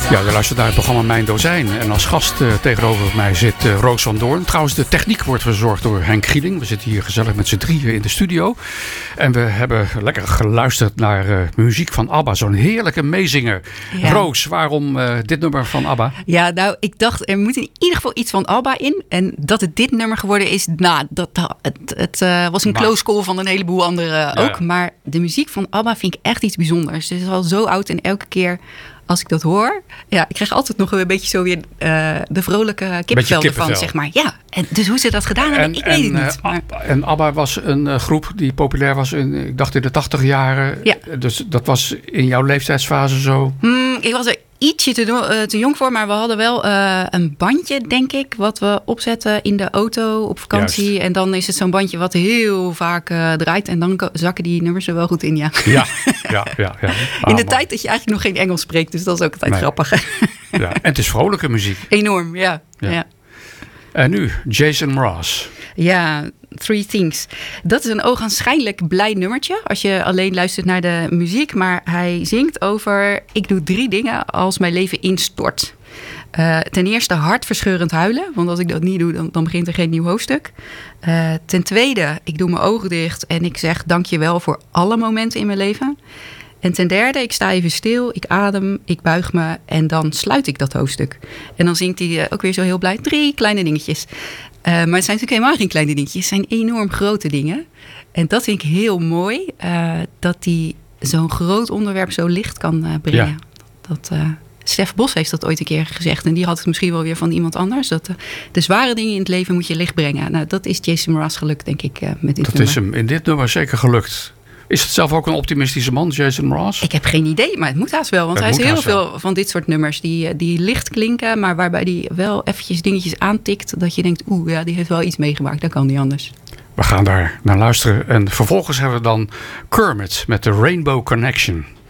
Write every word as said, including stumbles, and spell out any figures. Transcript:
Ja, je luistert naar het programma Mijn Dozijn. En als gast uh, tegenover mij zit uh, Roos van Doorn. Trouwens, de techniek wordt verzorgd door Henk Gieling. We zitten hier gezellig met z'n drieën in de studio. En we hebben lekker geluisterd naar uh, muziek van ABBA. Zo'n heerlijke meezinger. Ja. Roos, waarom uh, dit nummer van ABBA? Ja, nou, ik dacht, er moet in ieder geval iets van ABBA in. En dat het dit nummer geworden is, nou, dat, het, het uh, was een maar, close call van een heleboel anderen uh, ook. Ja. Maar de muziek van ABBA vind ik echt iets bijzonders. Het is al zo oud en elke keer... Als ik dat hoor, ja, ik krijg altijd nog een beetje zo weer uh, de vrolijke kippenvel ervan, zeg maar. Ja, en dus hoe ze dat gedaan hebben, ik weet het niet. Maar... En ABBA was een uh, groep die populair was, in, ik dacht in de tachtig jaren. Ja. Dus dat was in jouw leeftijdsfase zo? Hmm, ik was er ietsje te, uh, te jong voor, maar we hadden wel uh, een bandje, denk ik, wat we opzetten in de auto op vakantie. Juist. En dan is het zo'n bandje wat heel vaak uh, draait en dan zakken die nummers er wel goed in, ja. Ja, ja, ja. ja. Ah, in de man. tijd dat je eigenlijk nog geen Engels spreekt, dus dat is ook altijd nee. grappig. Ja. En het is vrolijke muziek. Enorm, ja. ja. ja. En nu, Jason Mraz. Ja, Three Things. Dat is een ogenschijnlijk blij nummertje als je alleen luistert naar de muziek. Maar hij zingt over, ik doe drie dingen als mijn leven instort. Uh, ten eerste hartverscheurend huilen. Want als ik dat niet doe, dan, dan begint er geen nieuw hoofdstuk. Uh, ten tweede, ik doe mijn ogen dicht en ik zeg dankjewel voor alle momenten in mijn leven. En ten derde, ik sta even stil, ik adem, ik buig me en dan sluit ik dat hoofdstuk. En dan zingt hij ook weer zo heel blij, drie kleine dingetjes. Uh, maar het zijn natuurlijk helemaal geen kleine dingetjes, het zijn enorm grote dingen. En dat vind ik heel mooi, uh, dat hij zo'n groot onderwerp zo licht kan uh, brengen. Ja. Dat, uh, Stef Bos heeft dat ooit een keer gezegd en die had het misschien wel weer van iemand anders. Dat uh, de zware dingen in het leven moet je licht brengen. Nou, dat is Jason Mraz gelukt, denk ik, uh, met dit dat nummer. Dat is hem in dit nummer zeker gelukt. Is het zelf ook een optimistische man, Jason Mraz? Ik heb geen idee, maar het moet haast wel. Want het hij is heel veel wel. van dit soort nummers die, die licht klinken, maar waarbij hij wel eventjes dingetjes aantikt dat je denkt, oeh, ja, die heeft wel iets meegemaakt. Dat kan niet anders. We gaan daar naar luisteren. En vervolgens hebben we dan Kermit met de Rainbow Connection.